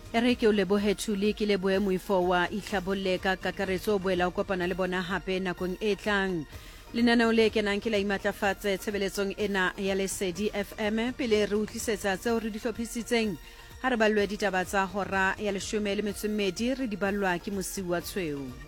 Re ke o lebohe Thuli ke lebohe moifo wa itlhabolle ka kakaretso o boela o kopana le bona hape nakong e tlang. Lenaneo le kenang ke la imatlafatse tshebeletsong ena ya Lesedi FM pele re utlisetsa tseo re di hlophisitseng. Ha re ballwe ditaba tsa hora ya 12 re di ballwa ke Mosi wa Tshweu.